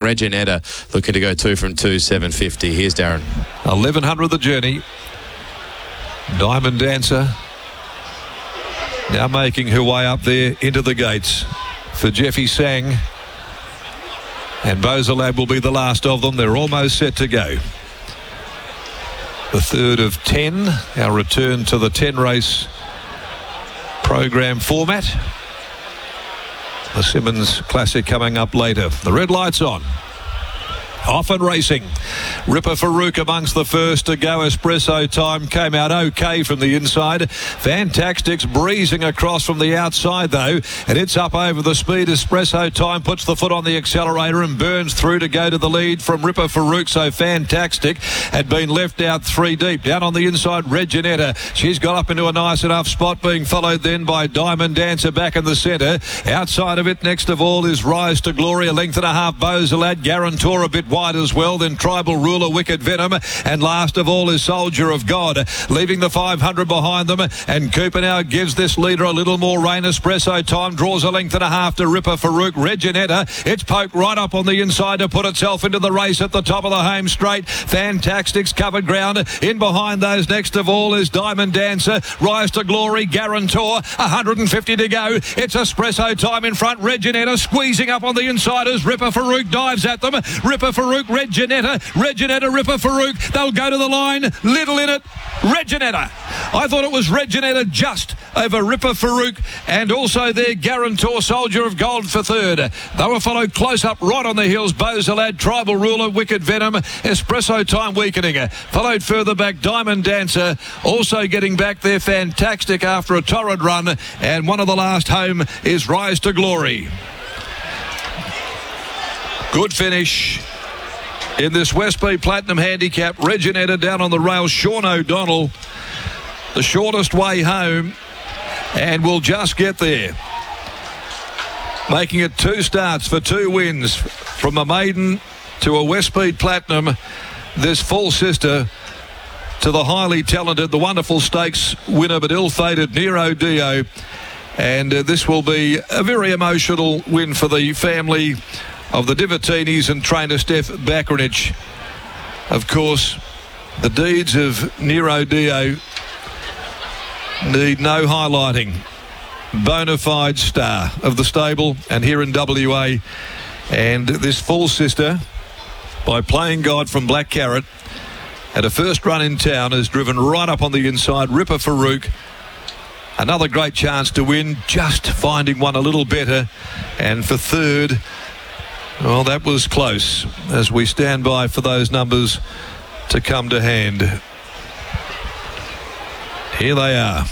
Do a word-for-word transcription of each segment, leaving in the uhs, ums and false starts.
Reginetta looking to go two from two, seven fifty. Here's Darren. eleven hundred the journey. Diamond Dancer now making her way up there into the gates for Jeffy Sang. And Beauzalad will be the last of them. They're almost set to go. The third of ten. Our return to the ten race program format. The Simmons Classic coming up later. The red light's on. Off and racing. Ripper Farouk amongst the first to go. Espresso Time came out okay from the inside. Fantastic's breezing across from the outside though, and it's up over the speed. Espresso Time puts the foot on the accelerator and burns through to go to the lead from Ripper Farouk. So Fantastic had been left out three deep. Down on the inside, Reginetta. She's got up into a nice enough spot, being followed then by Diamond Dancer back in the centre. Outside of it, next of all, is Rise to Glory, a length and a half. Beauzalad, Guarantor a bit wide as well, then Tribal Ruler, Wicked Venom, and last of all is Soldier of God, leaving the five hundred behind them. And Cooper now gives this leader a little more rain. Espresso Time draws a length and a half to Ripper Farouk. Reginetta, it's poked right up on the inside to put itself into the race at the top of the home straight. Fantastic's covered ground. In behind those, next of all is Diamond Dancer, Rise to Glory, Guarantor, one hundred fifty to go. It's Espresso Time in front. Reginetta squeezing up on the inside as Ripper Farouk dives at them. Ripper Farouk, Reginetta, Reginetta, Ripper Farouk. They'll go to the line. Little in it. Reginetta. I thought it was Reginetta just over Ripper Farouk, and also their Guarantor, Soldier of Gold for third. They were followed close up right on the heels. Beauzalad, Tribal Ruler, Wicked Venom, Espresso Time weakening. Followed further back, Diamond Dancer, also getting back there. Fantastic after a torrid run, and one of the last home is Rise to Glory. Good finish in this Westby Platinum Handicap. Reginetta down on the rail. Sean O'Donnell, the shortest way home, and will just get there. Making it two starts for two wins. From a maiden to a Westby Platinum, this full sister to the highly talented, the wonderful stakes winner but ill-fated Nero Dio. And uh, this will be a very emotional win for the family of the Divatinis and trainer Steph Bakranich. Of course, the deeds of Nero Dio need no highlighting. Bona fide star of the stable and here in W A. And this full sister, by Playing God from Black Carrot, at a first run in town, has driven right up on the inside. Ripper Farouk, another great chance to win, just finding one a little better. And for third, well, that was close, as we stand by for those numbers to come to hand. Here they are.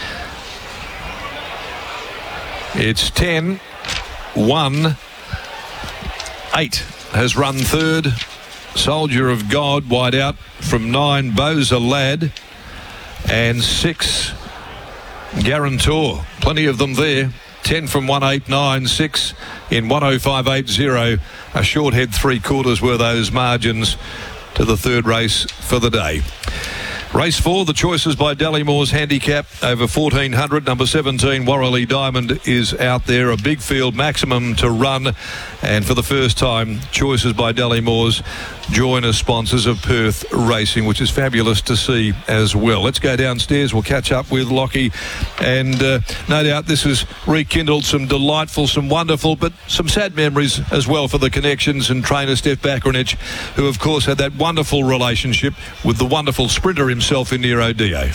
It's ten, one, eight has run third. Soldier of God wide out from nine, Beauzalad, and six, Guarantor. Plenty of them there. ten from one eight nine six in one oh five eighty. A short head three quarters were those margins to the third race for the day. Race four, the choices by Dallymore's handicap over fourteen hundred. Number seventeen, Warrelly Diamond, is out there. A big field, maximum to run. And for the first time, choices by Dallymore's join as sponsors of Perth Racing, which is fabulous to see as well. Let's go downstairs. We'll catch up with Lockie. And uh, no doubt this has rekindled some delightful, some wonderful, but some sad memories as well for the connections and trainer Steph Bakranich, who of course had that wonderful relationship with the wonderful sprinter himself in Nero Dio.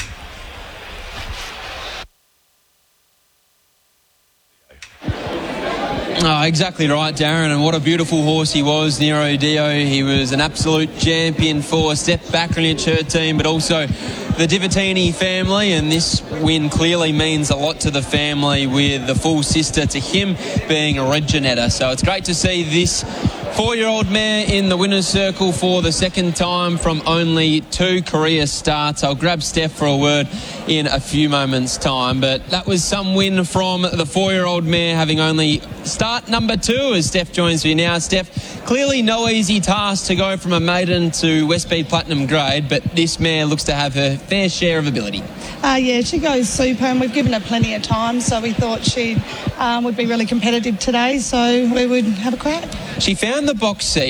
Oh, exactly right, Darren, and what a beautiful horse he was, Nero Dio. He was an absolute champion for Steph Bakranich, her team, but also the Divatini family, and this win clearly means a lot to the family, with the full sister to him being Reginetta. So it's great to see this four-year-old mare in the winner's circle for the second time from only two career starts. I'll grab Steph for a word in a few moments' time, but that was some win from the four-year-old mare, having only start number two as Steph joins me now. Steph, clearly no easy task to go from a maiden to Westby Platinum grade, but this mare looks to have her fair share of ability. Uh, yeah, she goes super, and we've given her plenty of time, so we thought she um, would be really competitive today, so we would have a crack. She found the box seat.